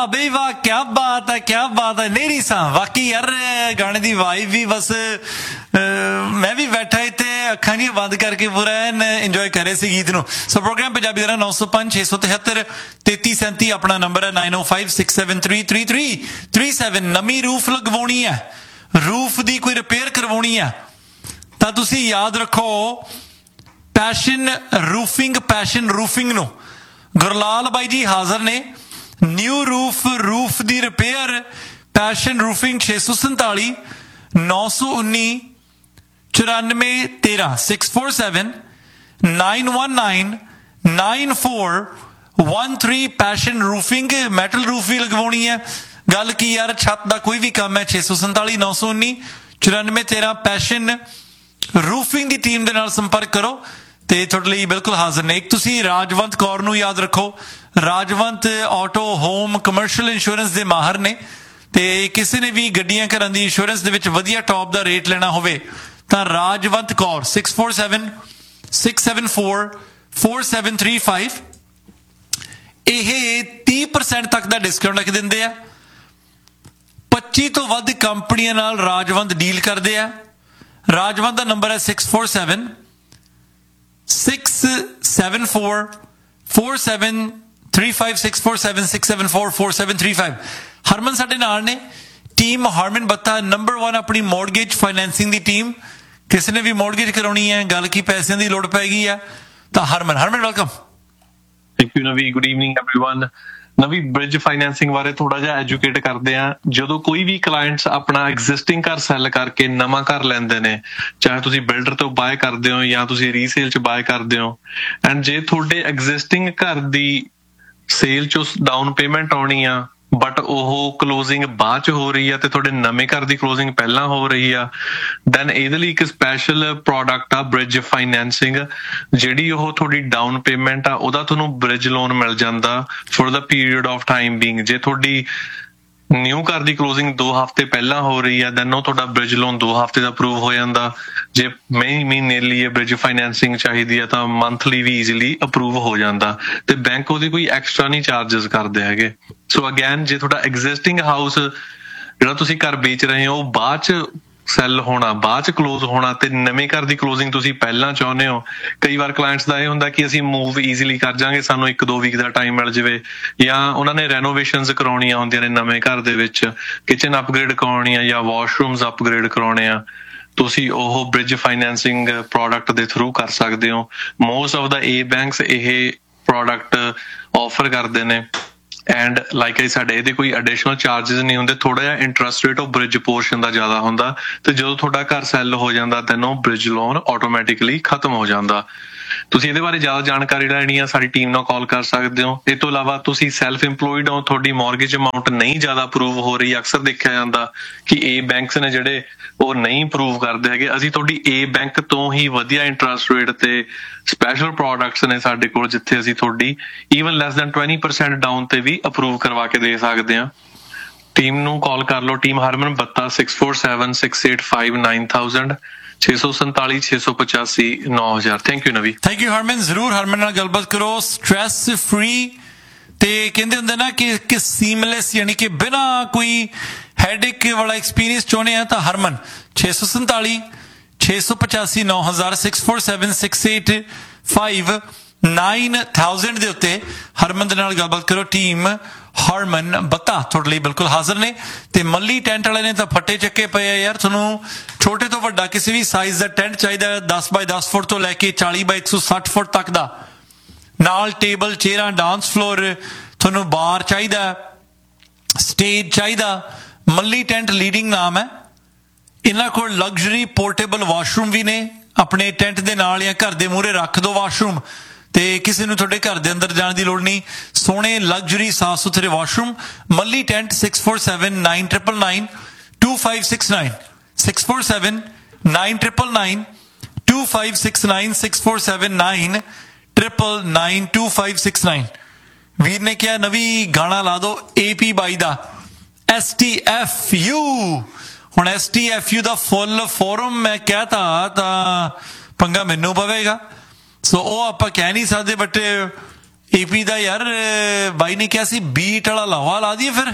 वाह बई वाह, क्या बात है, क्या बात है। नेरी सा वाकई यार गाने दी वाइब भी बस मैं भी बैठा इत्थे अखां जी बंद करके पूरा इंजॉय कर रहे सी गीत नूं। सो प्रोग्राम पंजाबी दा 905 673 3337 अपना नंबर है 9056733337। नवी रूफ लगवाउणी है, रूफ दी कोई रिपेयर करवाउणी है तां तुसीं याद रखो पैशन रूफिंग नूं। गुरलाल बाई जी हाजिर ने। न्यू रूफ दी repair passion roofing 647 919 9413 647 919 9413 passion roofing. Metal roof भी लगवाउणी है। गल की यार छत का कोई भी काम है 647 919 9413 पैशन रूफिंग की टीम के नाल संपर्क करो ते तुहाडे लई बिल्कुल हाजिर ने। एक तुसीं राजवंत कौर नूं याद रखो। Rajwant auto home commercial insurance दे माहर ने ते किसी ने भी गड्डियां घरां दी इंश्योरेंस दे विच वधिया टॉप दा रेट लेना होवे तां राजवंत कौर 647 674 4735 ਇਹ 30% तक ਦਾ डिस्काउंट रख ਦਿੰਦੇ ਆ। 25 ਤੋਂ ਵੱਧ ਕੰਪਨੀਆਂ ਨਾਲ ਰਾਜਵੰਤ ਡੀਲ ਕਰਦੇ ਆ। ਰਾਜਵੰਤ ਦਾ ਨੰਬਰ ਹੈ 647 674 4735 647 674 4735। ਹਰਮਨ ਸਾਡੇ ਨਾਲ ਨੇ। ਟੀਮ ਹਾਰਮਨ ਬੱਤਾ ਨੰਬਰ 1 ਆਪਣੀ ਮੌਰਗੇਜ ਫਾਈਨੈਂਸਿੰਗ ਦੀ ਟੀਮ। ਕਿਸੇ ਨੇ ਵੀ ਮੌਰਗੇਜ ਕਰਾਉਣੀ ਹੈ, ਗੱਲ ਕੀ ਪੈਸਿਆਂ ਦੀ ਲੋੜ ਪੈ ਗਈ ਆ ਤਾਂ ਹਰਮਨ ਵੈਲਕਮ। ਥੈਂਕ ਯੂ ਨਵੀ। Good evening everyone. ਨਵੀ ਬ੍ਰਿਜ ਫਾਈਨੈਂਸਿੰਗ ਬਾਰੇ ਥੋੜਾ ਜਿਹਾ ਐਜੂਕੇਟ ਕਰਦੇ ਆ। ਜਦੋਂ ਕੋਈ ਵੀ ਕਲਾਇੰਟਸ ਆਪਣਾ ਐਗਜ਼ਿਸਟਿੰਗ ਘਰ ਸੈੱਲ ਕਰਕੇ ਨਵਾਂ ਘਰ ਲੈਂਦੇ ਨੇ, ਚਾਹੇ ਤੁਸੀਂ ਬਿਲਡਰ ਤੋਂ ਬਾਏ ਕਰਦੇ ਹੋ ਜਾਂ ਤੁਸੀਂ ਰੀਸੇਲ ਚ ਬਾਏ ਕਰਦੇ ਹੋ, ਐਂਡ ਜੇ ਤੁਹਾਡੇ ਐਗਜ਼ਿਸਟਿੰਗ ਘਰ ਦੀ ਸੇਲ ਚੋਂ ਡਾਊਨ ਪੇਮੈਂਟ ਆਉਣੀ ਆ ਬਟ ਉਹ ਕਲੋਜ਼ਿੰਗ ਬਾਅਦ ਚ ਹੋ ਰਹੀ ਆ ਤੇ ਤੁਹਾਡੇ ਨਵੇਂ ਘਰ ਦੀ ਕਲੋਜ਼ਿੰਗ ਪਹਿਲਾਂ ਹੋ ਰਹੀ ਆ, ਦੈਨ ਇਹਦੇ ਲਈ ਇੱਕ ਸਪੈਸ਼ਲ ਪ੍ਰੋਡਕਟ ਆ ਬ੍ਰਿਜ ਫਾਈਨੈਂਸਿੰਗ। ਜਿਹੜੀ ਉਹ ਤੁਹਾਡੀ ਡਾਊਨ ਪੇਮੈਂਟ ਆ ਉਹਦਾ ਤੁਹਾਨੂੰ ਬ੍ਰਿਜ ਲੋਨ ਮਿਲ ਜਾਂਦਾ for the period of time being. ਜੇ ਤੁਹਾਡੀ ਨਿਊ ਘਰ ਦੀ ਕਲੋਜ਼ਿੰਗ 2 ਹਫ਼ਤੇ ਪਹਿਲਾਂ ਹੋ ਰਹੀ ਆ ਦੈਨ ਉਹ ਤੁਹਾਡਾ ਬ੍ਰਿਜ ਲੋਨ 2 ਹਫ਼ਤੇ ਦਾ ਅਪਰੂਵ ਹੋ ਜਾਂਦਾ। ਜੇ ਮਹੀਨੇ ਲਈ ਇਹ ਬ੍ਰਿਜ ਫਾਈਨੈਂਸਿੰਗ ਚਾਹੀਦੀ ਆ ਤਾਂ ਮੰਥਲੀ ਵੀ ਈਜ਼ੀਲੀ ਅਪਰੂਵ ਹੋ ਜਾਂਦਾ ਤੇ ਬੈਂਕ ਉਹਦੀ ਕੋਈ ਐਕਸਟਰਾ ਨਹੀਂ ਚਾਰਜਸ ਕਰਦੇ ਹੈਗੇ। ਸੋ ਅਗੇਨ ਜੇ ਤੁਹਾਡਾ ਐਗਜ਼ਿਸਟਿੰਗ ਹਾਊਸ ਜਿਹੜਾ ਤੁਸੀਂ ਘਰ ਵੇਚ ਰਹੇ ਹੋ ਉਹ ਬਾਅਦ ਚ ਸੈੱਲ ਹੋਣਾ, ਬਾਅਦ ਚ ਕਲੋਜ਼ ਹੋਣਾ ਤੇ ਨਵੇਂ ਘਰ ਦੀ ਕਲੋਜ਼ਿੰਗ ਤੁਸੀਂ ਪਹਿਲਾਂ ਚਾਹੁੰਦੇ ਹੋ। ਕਈ ਵਾਰ ਕਲਾਇੰਟਸ ਦਾ ਇਹ ਹੁੰਦਾ ਕਿ ਅਸੀਂ ਮੂਵ ਈਜ਼ੀਲੀ ਕਰ ਜਾਾਂਗੇ, ਸਾਨੂੰ 1-2 ਵੀਕ ਦਾ ਟਾਈਮ ਮਿਲ ਜਾਵੇ, ਜਾਂ ਉਹਨਾਂ ਨੇ ਰੈਨੋਵੇਸ਼ਨਸ ਕਰਾਉਣੀਆਂ ਹੁੰਦੀਆਂ ਨੇ ਨਵੇਂ ਘਰ ਦੇ ਵਿੱਚ, ਕਿਚਨ ਅਪਗ੍ਰੇਡ ਕਰਾਉਣੀ ਆ ਜਾਂ ਵਾਸ਼ਰੂਮਸ ਅਪਗ੍ਰੇਡ ਕਰਾਉਣੇ ਆ, ਤੁਸੀਂ ਉਹ ਬ੍ਰਿਜ ਫਾਈਨੈਂਸਿੰਗ ਪ੍ਰੋਡਕਟ ਦੇ ਥਰੂ ਕਰ ਸਕਦੇ ਹੋ। Most of the A banks ਇਹ ਪ੍ਰੋਡਕਟ ਆਫਰ ਕਰਦੇ ਨੇ ਐਂਡ ਲਾਈਕ ਆਈ ਸਾਡੇ ਇਹਦੇ ਕੋਈ ਐਡੀਸ਼ਨਲ ਚਾਰਜਸ ਨਹੀਂ ਹੁੰਦੇ। ਥੋੜਾ ਜਿਹਾ ਇੰਟਰਸਟ ਰੇਟ ਉਹ ਬ੍ਰਿਜ ਪੋਰਸ਼ਨ ਦਾ ਜ਼ਿਆਦਾ ਹੁੰਦਾ ਤੇ ਜਦੋਂ ਤੁਹਾਡਾ ਘਰ ਸੈੱਲ ਹੋ ਜਾਂਦਾ ਤੈਨੂੰ ਉਹ ਬ੍ਰਿਜ ਲੋਨ ਆਟੋਮੈਟਿਕਲੀ ਖਤਮ ਹੋ ਜਾਂਦਾ। ਤੁਸੀਂ ਇਹਦੇ ਬਾਰੇ ਜ਼ਿਆਦਾ ਜਾਣਕਾਰੀ ਲੈਣੀ ਆ ਸਾਡੀ ਟੀਮ ਨਾਲ ਕਾਲ ਕਰ ਸਕਦੇ ਹੋ। ਇਹ ਤੋਂ ਇਲਾਵਾ ਤੁਸੀਂ ਸੈਲਫ ਇੰਪਲੋਇਡ ਹੋ, ਤੁਹਾਡੀ ਮੌਰਗੇਜ ਅਮਾਊਂਟ ਨਹੀਂ ਜ਼ਿਆਦਾ ਅਪਰੂਵ ਹੋ ਰਹੀ, ਅਕਸਰ ਦੇਖਿਆ ਜਾਂਦਾ ਕਿ ਇਹ ਬੈਂਕਸ ਨੇ ਜਿਹੜੇ ਉਹ ਨਹੀਂ ਅਪਰੂਵ ਕਰਦੇ ਹੈਗੇ, ਅਸੀਂ ਤੁਹਾਡੀ ਏ ਬੈਂਕ ਤੋਂ ਹੀ ਵਧੀਆ ਇੰਟਰਸਟ ਰੇਟ ਤੇ ਸਪੈਸ਼ਲ ਪ੍ਰੋਡਕਟਸ ਨੇ ਸਾਡੇ ਕੋਲ ਜਿੱਥੇ ਅਸੀਂ ਤੁਹਾਡੀ ਈਵਨ ਲੈਸ ਦੈਨ 20% ਡਾਊਨ ਤੇ ਵੀ ਅਪਰੂਵ ਕਰਵਾ ਕੇ ਦੇ ਸਕਦੇ ਹਾਂ। ਟੀਮ ਨੂੰ ਕਾਲ ਕਰ ਲਓ। Team Harman ਬੱਤਾ 647 685 9000 647 685 9000। ਥੈਂਕ ਯੂ ਨਵੀ। ਥੈਂਕ ਯੂ ਹਰਮਨ। ਜ਼ਰੂਰ ਹਰਮਨ ਨਾਲ ਗੱਲਬਾਤ ਕਰੋ। ਸਟ੍ਰੈਸ ਫ੍ਰੀ ਤੇ ਕਹਿੰਦੇ ਹੁੰਦੇ ਨਾ ਕਿ ਸੀਮਲੈਸ ਯਾਨੀ ਕਿ ਬਿਨਾਂ ਕੋਈ ਹੈਡੇਕ ਵਾਲਾ ਐਕਸਪੀਰੀਅੰਸ ਚਾਹੁੰਦੇ ਆ ਤਾਂ ਹਰਮਨ 647 685 9000 647 685 9000 ਦੇ ਉੱਤੇ ਹਰਮਨ ਦੇ ਨਾਲ ਗੱਲਬਾਤ ਕਰੋ। ਟੀਮ ਹਰਮਨ ਬੱਤਾ ਤੁਹਾਡੇ ਲਈ ਬਿਲਕੁਲ ਹਾਜ਼ਰ ਨੇ। ਤੇ ਮੱਲੀ ਟੈਂਟ ਵਾਲੇ ਨੇ ਤਾਂ ਫੱਟੇ ਚੱਕੇ ਪਏ ਆ ਯਾਰ। ਤੁਹਾਨੂੰ ਛੋਟੇ ਤੋਂ ਵੱਡਾ ਕਿਸੇ ਵੀ ਸਾਈਜ਼ ਦਾ ਟੈਂਟ ਚਾਹੀਦਾ 10 ਬਾਈ 10 ਫੁੱਟ ਤੋਂ ਲੈ ਕੇ 40 ਬਾਈ 160 ਫੁੱਟ ਤੱਕ ਦਾ, ਨਾਲ ਟੇਬਲ ਚੇਅਰਾਂ, ਡਾਂਸ ਫਲੋਰ, ਤੁਹਾਨੂੰ ਬਾਰ ਚਾਹੀਦਾ, ਸਟੇਜ ਚਾਹੀਦਾ। ਮੱਲੀ ਟੈਂਟ ਲੀਡਿੰਗ ਨਾਮ ਹੈ ਇਹਨਾਂ ਕੋਲ। ਲਗਜ਼ਰੀ ਪੋਰਟੇਬਲ ਵਾਸ਼ਰੂਮ ਵੀ ਨੇ ਆਪਣੇ ਟੈਂਟ ਦੇ ਨਾਲ, ਜਾਂ ਘਰ ਦੇ ਮੂਹਰੇ ਰੱਖ ਦੋ ਵਾਸ਼ਰੂਮ ਤੇ ਕਿਸੇ ਨੂੰ ਤੁਹਾਡੇ ਘਰ ਦੇ ਅੰਦਰ ਜਾਣ ਦੀ ਲੋੜ ਨਹੀਂ। ਸੋਹਣੇ ਲਗਜ਼ਰੀ ਸਾਫ ਸੁਥਰੇ ਵਾਸ਼ਰੂਮ। ਮੱਲੀ ਟੈਂਟ 647 999 2569 647 999 2569 647 999 2569। ਵੀਰ ਨੇ ਕਿਹਾ ਨਵੀਂ ਗਾਣਾ ਲਾ ਦੋ AP ਬਾਈ ਦਾ STFU। ਹੁਣ STFU ਦਾ ਫੁੱਲ ਫੋਰਮ ਮੈਂ ਕਹਿਤਾ ਤਾਂ ਪੰਗਾ ਮੈਨੂੰ ਪਵੇਗਾ, ਸੋ ਉਹ ਆਪਾਂ ਕਹਿ ਨਹੀਂ ਸਕਦੇ, ਬਟ ਏਪੀ ਦਾ ਯਾਰ ਬਾਈ ਨੇ ਕਿਹਾ ਸੀ ਬੀਟ ਵਾਲਾ ਲਾਵਾ ਲਾ ਦਈਏ ਫਿਰ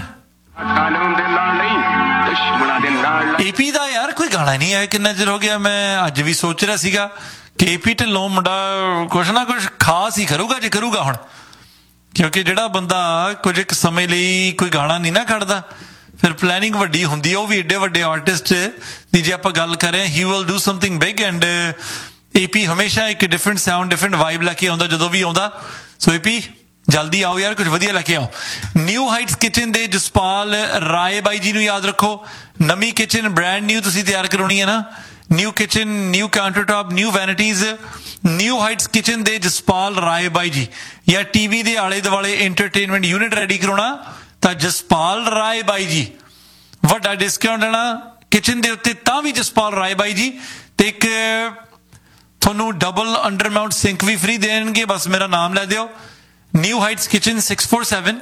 ਏਪੀ ਦਾ ਯਾਰ ਕੋਈ ਗਾਣਾ ਨਹੀਂ ਆਇਆ ਕਿੰਨਾ ਚਿਰ ਹੋ ਗਿਆ ਮੈਂ ਅੱਜ ਵੀ ਸੋਚ ਰਿਹਾ ਸੀਗਾ ਕਿ ਏਪੀ ਢਿੱਲੋਂ ਮੁੰਡਾ ਕੁਛ ਨਾ ਕੁਛ ਖਾਸ ਹੀ ਕਰੂਗਾ ਜੇ ਕਰੂਗਾ ਹੁਣ ਕਿਉਂਕਿ ਜਿਹੜਾ ਬੰਦਾ ਕੁਝ ਇੱਕ ਸਮੇਂ ਲਈ ਕੋਈ ਗਾਣਾ ਨਹੀਂ ਨਾ ਕੱਢਦਾ ਫਿਰ ਪਲੈਨਿੰਗ ਵੱਡੀ ਹੁੰਦੀ ਹੈ ਉਹ ਵੀ ਏਡੇ ਵੱਡੇ ਆਰਟਿਸਟ ਦੀ ਜੇ ਆਪਾਂ ਗੱਲ ਕरें he will do something big and AP ਹਮੇਸ਼ਾ ਇੱਕ ਡਿਫਰੈਂਟ ਸਾਊਂਡ ਡਿਫਰੈਂਟ ਵਾਈਬ ਲੈ ਕੇ ਆਉਂਦਾ ਜਦੋਂ ਵੀ ਆਉਂਦਾ ਸੋ ਏਪੀ ਜਲਦੀ ਆਓ ਯਾਰ ਕੁਝ ਵਧੀਆ ਲੈ ਕੇ ਆਓ ਨਿਊ ਹਾਈਟਸ ਕਿਚਨ ਦੇ ਜਸਪਾਲ ਰਾਏ ਬਾਈ ਜੀ ਨੂੰ ਯਾਦ ਰੱਖੋ ਨਵੀਂ ਕਿਚਨ ਬ੍ਰਾਂਡ ਨਿਊ ਤੁਸੀਂ ਤਿਆਰ ਕਰਾਉਣੀ ਹੈ ਨਾ new kitchen new counter top new ਵੈਨਿਟੀਜ਼ new heights kitchen ਦੇ ਜਸਪਾਲ ਰਾਏ ਬਾਈ ਜੀ ਜਾਂ ਟੀਵੀ ਦੇ ਆਲੇ ਦੁਆਲੇ ਐਂਟਰਟੇਨਮੈਂਟ ਯੂਨਿਟ ਰੈਡੀ ਕਰਾਉਣਾ ਤਾਂ ਜਸਪਾਲ ਰਾਏ ਬਾਈ ਜੀ ਵੱਡਾ ਡਿਸਕਾਊਂਟ ਦੇਣਾ ਕਿਚਨ ਦੇ ਉੱਤੇ ਤਾਂ ਵੀ ਜਸਪਾਲ ਰਾਏ ਬਾਈ ਜੀ ਤੇ ਇੱਕ ਤੁਹਾਨੂੰ ਡਬਲ ਅੰਡਰ ਮਾਊਂਟ ਸਿੰਕ ਵੀ ਫ੍ਰੀ ਦੇਣਗੇ ਬਸ ਮੇਰਾ ਨਾਮ ਲੈ ਦਿਓ ਨਿਊ ਹਾਈਟਸ ਕਿਚਨ 416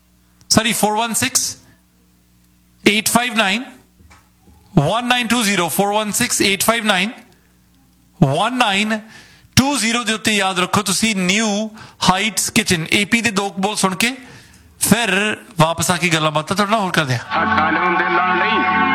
859 1920 416 859 1920 ਦੇ ਉੱਤੇ ਯਾਦ ਰੱਖੋ ਤੁਸੀਂ ਨਿਊ ਹਾਈਟਸ ਕਿਚਨ ਏਪੀ ਦੇ ਦੋ ਬੋਲ ਸੁਣ ਕੇ ਫਿਰ ਵਾਪਸ ਆ ਕੇ ਗੱਲਾਂ ਬਾਤਾਂ ਤੁਹਾਡੇ ਨਾਲ ਹੋਰ ਕਰਦੇ ਆ ਕਾਨੂੰਨ ਦੇ ਨਾਲ ਨਹੀਂ